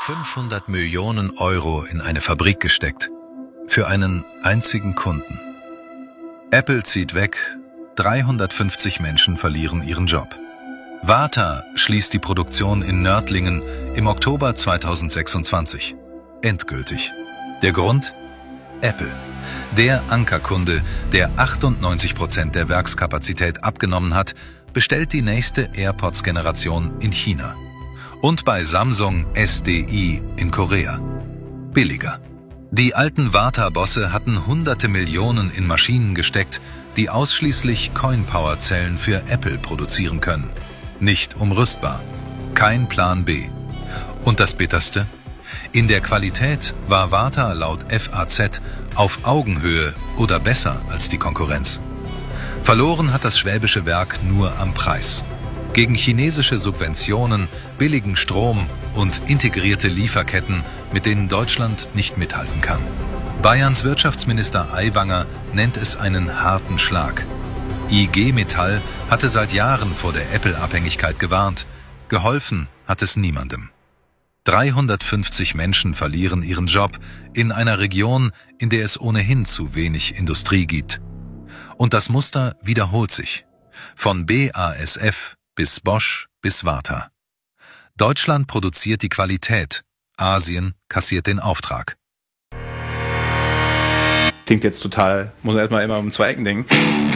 500 Millionen Euro in eine Fabrik gesteckt. Für einen einzigen Kunden. Apple zieht weg, 350 Menschen verlieren ihren Job. Varta schließt die Produktion in Nördlingen im Oktober 2026. Endgültig. Der Grund? Apple. Der Ankerkunde, der 98% der Werkskapazität abgenommen hat, bestellt die nächste AirPods-Generation in China. Und bei Samsung SDI in Korea. Billiger. Die alten Varta-Bosse hatten hunderte Millionen in Maschinen gesteckt, die ausschließlich Coin-Power-Zellen für Apple produzieren können. Nicht umrüstbar. Kein Plan B. Und das Bitterste? In der Qualität war Varta laut FAZ auf Augenhöhe oder besser als die Konkurrenz. Verloren hat das schwäbische Werk nur am Preis. Gegen chinesische Subventionen, billigen Strom und integrierte Lieferketten, mit denen Deutschland nicht mithalten kann. Bayerns Wirtschaftsminister Aiwanger nennt es einen harten Schlag. IG Metall hatte seit Jahren vor der Apple-Abhängigkeit gewarnt. Geholfen hat es niemandem. 350 Menschen verlieren ihren Job in einer Region, in der es ohnehin zu wenig Industrie gibt. Und das Muster wiederholt sich. Von BASF bis Bosch bis Varta. Deutschland produziert die Qualität, Asien kassiert den Auftrag. Klingt jetzt total, muss man erstmal immer um zwei Ecken denken.